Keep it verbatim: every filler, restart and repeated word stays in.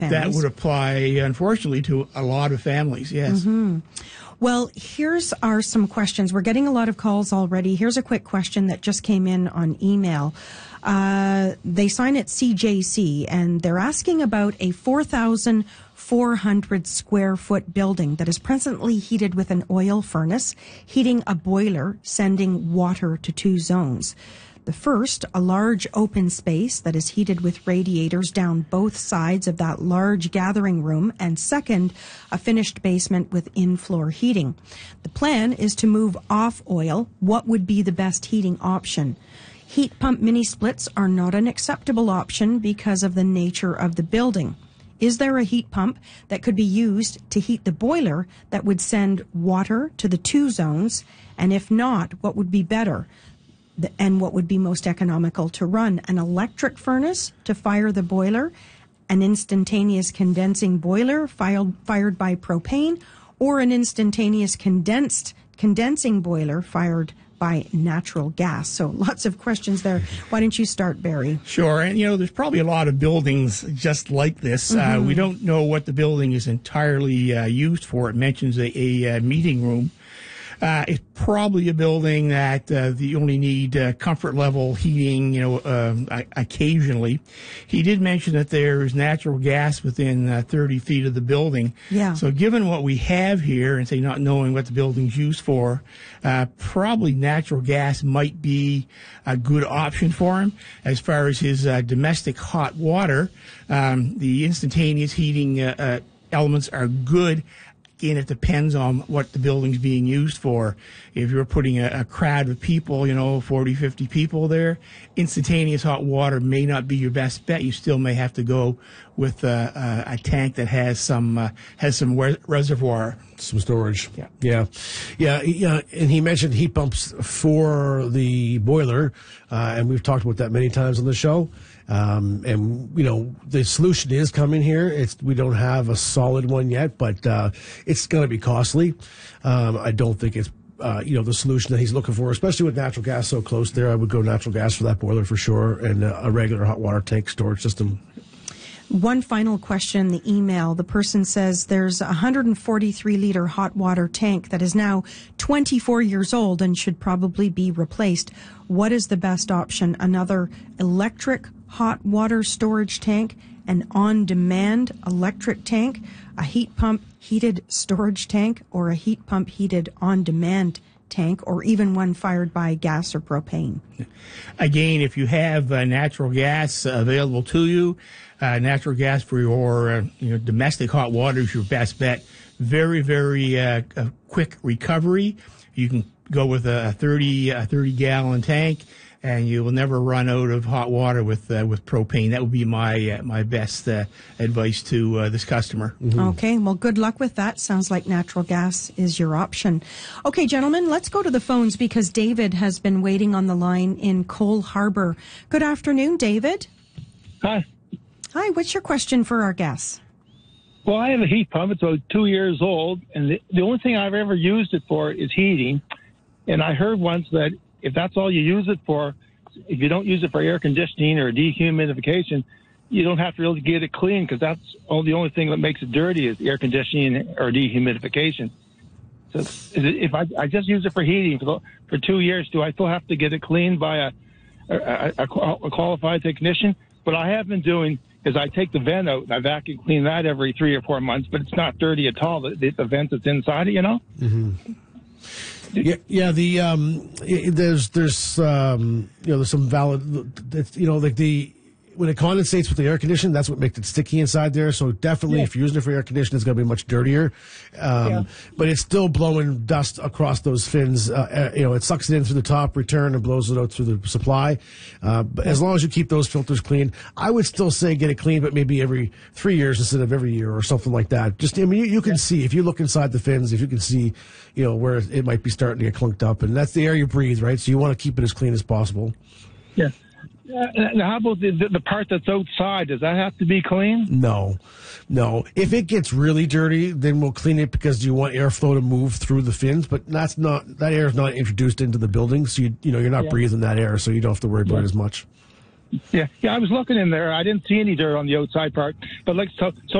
families. That would apply, unfortunately, to a lot of families, yes. Mm-hmm. Well, here's are some questions. We're getting a lot of calls already. Here's a quick question that just came in on email. Uh, they sign at C J C, and they're asking about a four thousand four hundred square foot building that is presently heated with an oil furnace, heating a boiler, sending water to two zones. The first, a large open space that is heated with radiators down both sides of that large gathering room, and second, a finished basement with in-floor heating. The plan is to move off oil. What would be the best heating option? Heat pump mini splits are not an acceptable option because of the nature of the building. Is there a heat pump that could be used to heat the boiler that would send water to the two zones? And if not, what would be better? And what would be most economical to run? An electric furnace to fire the boiler, an instantaneous condensing boiler fired, fired by propane, or an instantaneous condensed condensing boiler fired by natural gas? So lots of questions there. Why don't you start, Barry? Sure. And, you know, there's probably a lot of buildings just like this. Mm-hmm. Uh, we don't know what the building is entirely uh, used for. It mentions a, a, a meeting room. Uh, it's probably a building that uh, you only need uh, comfort level heating, you know, uh, occasionally. He did mention that there's natural gas within uh, thirty feet of the building. Yeah. So given what we have here, and say not knowing what the building's used for, uh, probably natural gas might be a good option for him. As far as his uh, domestic hot water, um, the instantaneous heating uh, uh, elements are good. Again, it depends on what the building's being used for. If you're putting a, a crowd of people, you know, forty, fifty people there, instantaneous hot water may not be your best bet. You still may have to go with uh, uh, a tank that has some uh, has some re- reservoir. Some storage. Yeah. Yeah. Yeah. Yeah. And he mentioned heat pumps for the boiler, uh, and we've talked about that many times on the show. Um, and, you know, the solution is coming here. It's, we don't have a solid one yet, but, uh, it's going to be costly. Um, I don't think it's, uh, you know, the solution that he's looking for, especially with natural gas so close there. I would go natural gas for that boiler for sure, and uh, a regular hot water tank storage system. One final question, the email. The person says there's a one hundred forty-three liter hot water tank that is now twenty-four years old and should probably be replaced. What is the best option? Another electric hot water storage tank, an on-demand electric tank, a heat pump heated storage tank, or a heat pump heated on-demand tank, or even one fired by gas or propane? Again, if you have uh, natural gas uh, available to you, uh, natural gas for your uh, you know, domestic hot water is your best bet. Very, very uh, a quick recovery. You can go with a thirty, a thirty gallon tank, and you will never run out of hot water with uh, with propane. That would be my uh, my best uh, advice to uh, this customer. Mm-hmm. Okay, well, good luck with that. Sounds like natural gas is your option. Okay, gentlemen, let's go to the phones because David has been waiting on the line in Cole Harbour. Good afternoon, David. Hi. Hi, what's your question for our guests? Well, I have a heat pump. It's about two years old, and the, the only thing I've ever used it for is heating. And I heard once that if that's all you use it for, if you don't use it for air conditioning or dehumidification, you don't have to really get it clean because that's all the only thing that makes it dirty is air conditioning or dehumidification. So if I, I just use it for heating for, the, for two years, do I still have to get it cleaned by a, a, a, a qualified technician? What I have been doing is I take the vent out and I vacuum clean that every three or four months, but it's not dirty at all, the, the vent that's inside it, you know? Mm-hmm. Yeah, yeah. The um, it, there's there's um, you know, there's some valid, you know, like the when it condensates with the air conditioning, that's what makes it sticky inside there. So definitely, yeah. If you're using it for air conditioning, it's going to be much dirtier. Um, yeah. But it's still blowing dust across those fins. Uh, you know, it sucks it in through the top return and blows it out through the supply. Uh, but as long as you keep those filters clean, I would still say get it clean, but maybe every three years instead of every year or something like that. Just, I mean, you, you can yeah. see if you look inside the fins, if you can see, you know, where it might be starting to get clunked up, and that's the air you breathe, right? So you want to keep it as clean as possible. Yeah. Uh, now, how about the, the part that's outside? Does that have to be clean? No, no. If it gets really dirty, then we'll clean it because you want airflow to move through the fins. But that's not that air is not introduced into the building, so you you know you're not yeah. breathing that air, so you don't have to worry about yeah. it as much. Yeah, yeah. I was looking in there. I didn't see any dirt on the outside part, but like so. so